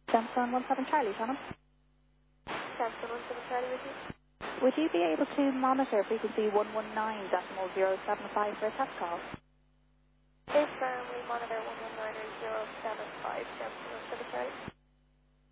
Samsung 17 Charlie, Shannon. Samsung 17 Charlie with you. Would you be able to monitor frequency 119.075 for a test call? Yes, sir. We